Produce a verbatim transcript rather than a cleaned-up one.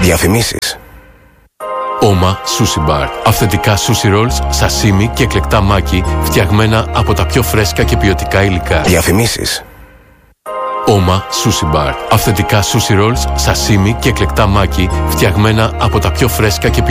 Διαφημίσεις. Oma Sushi Bar. Αυθεντικά sushi rolls, σασίμι και εκλεκτά μάκι, φτιαγμένα από τα πιο φρέσκα και ποιοτικά υλικά. Διαφημίσεις. Oma Sushi Bar. Αυθεντικά sushi rolls, σασίμι και εκλεκτά μάκι, φτιαγμένα από τα πιο φρέσκα και ποιοτικά